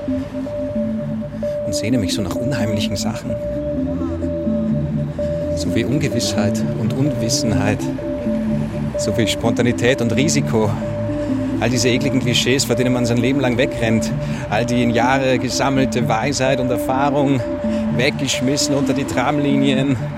und sehne mich so nach unheimlichen Sachen. So wie Ungewissheit und Unwissenheit. So wie Spontanität und Risiko. All diese ekligen Klischees, vor denen man sein Leben lang wegrennt. All die in Jahre gesammelte Weisheit und Erfahrung weggeschmissen unter die Tramlinien.